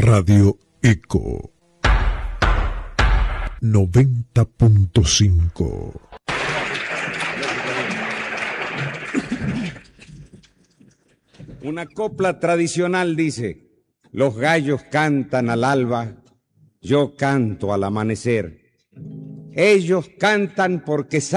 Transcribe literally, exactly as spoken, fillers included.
Radio Eco noventa punto cinco. Una copla tradicional dice: los gallos cantan al alba, yo canto al amanecer. Ellos cantan porque saben